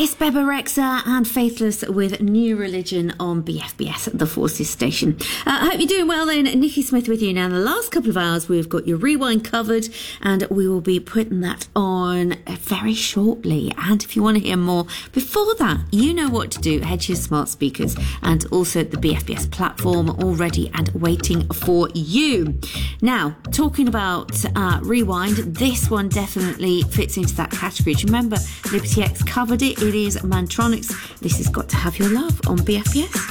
It's Beba Rexha and Faithless with New Religion on BFBS at the Forces Station. I hope you're doing well then. Nikki Smith with you now. In the last couple of hours, we've got your rewind covered and we will be putting that on very shortly. And if you want to hear more before that, you know what to do. Head to your smart speakers and also the BFBS platform all ready and waiting for you. Now, talking about rewind, this one definitely fits into that category. Do you remember Liberty X covered it? It is Mantronix. This has got to have your love on BFBS.